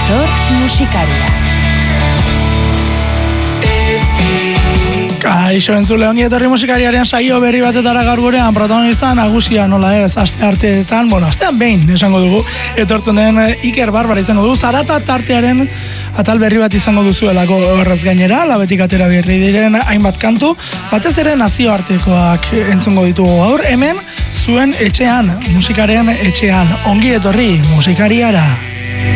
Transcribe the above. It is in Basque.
Aitor musikaria. Kaixo entzule ongi etorri musikariaren saio berri batetara gaur gurean protagonista nagusia nola ez, aste arteetan, astean behin esango dugu, etortzen den Iker Barbara izango dugu, Zarata tartearen atal berri bat izango duzuelako horrez gainera, labetik atera berri diren hainbat kantu, batez ere nazioartekoak entzungo ditugu gaur, hemen zuen etxean, musikaren etxean, ongi etorri musikariara.